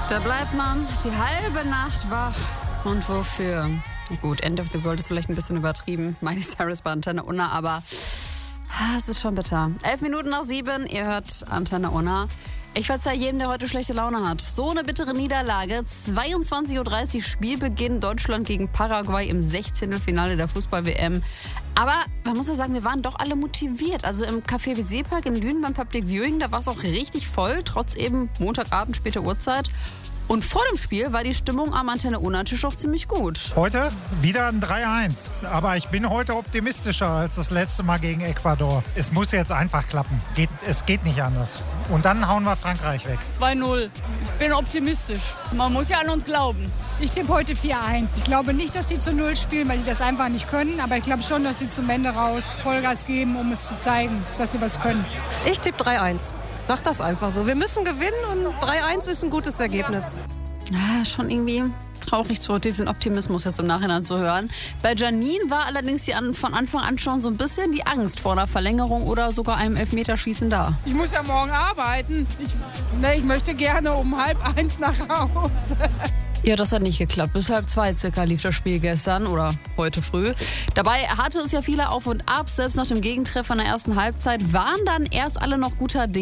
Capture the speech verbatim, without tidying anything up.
Da bleibt man die halbe Nacht wach. Und wofür? Na gut, End of the World ist vielleicht ein bisschen übertrieben. Miley Cyrus bei Antenne Unna, aber ah, es ist schon bitter. Elf Minuten nach sieben, ihr hört Antenne Unna. Ich verzeihe jedem, der heute schlechte Laune hat. So eine bittere Niederlage. zweiundzwanzig Uhr dreißig Spielbeginn Deutschland gegen Paraguay im Sechzehntelfinale der Fußball-W M. Aber man muss ja sagen, wir waren doch alle motiviert. Also im Café Visé-Park in Lünen beim Public Viewing, da war es auch richtig voll, trotz eben Montagabend, später Uhrzeit. Und vor dem Spiel war die Stimmung am Antenne Unna-Tisch auch ziemlich gut. Heute wieder ein drei eins. Aber ich bin heute optimistischer als das letzte Mal gegen Ecuador. Es muss jetzt einfach klappen. Geht, es geht nicht anders. Und dann hauen wir Frankreich weg. zwei null. Ich bin optimistisch. Man muss ja an uns glauben. Ich tippe heute vier eins. Ich glaube nicht, dass sie zu Null spielen, weil die das einfach nicht können. Aber ich glaube schon, dass sie zum Ende raus Vollgas geben, um es zu zeigen, dass sie was können. Ich tippe drei eins. Sag das einfach so. Wir müssen gewinnen und drei eins ist ein gutes Ergebnis. Ja, schon irgendwie traurig, so diesen Optimismus jetzt im Nachhinein zu hören. Bei Janine war allerdings die an, von Anfang an schon so ein bisschen die Angst vor einer Verlängerung oder sogar einem Elfmeterschießen da. Ich muss ja morgen arbeiten. Ich, ne, ich möchte gerne um halb eins nach Hause. Ja, das hat nicht geklappt. Bis halb zwei circa lief das Spiel gestern oder heute früh. Dabei hatte es ja viele Auf und Ab. Selbst nach dem Gegentreffer in der ersten Halbzeit waren dann erst alle noch guter Dinge.